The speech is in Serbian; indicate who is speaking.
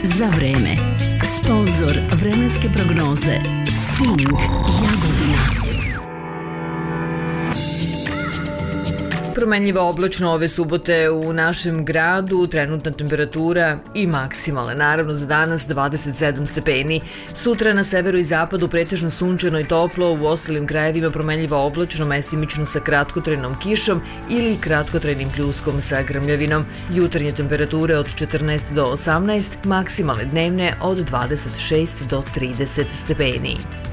Speaker 1: za vreme. Sponzor vremenske prognoze Sting Jagodina.
Speaker 2: Promenljivo oblačno ove subote u našem gradu, trenutna temperatura i maksimalna, naravno za danas 27 stepeni. Sutra na severu i zapadu pretežno sunčano i toplo, u ostalim krajevima promenljivo oblačno, mestimično sa kratkotrajnom kišom ili kratkotrajnim pljuskom sa grmljavinom. Jutarnje temperature od 14 do 18, maksimalne dnevne od 26 do 30 stepeni.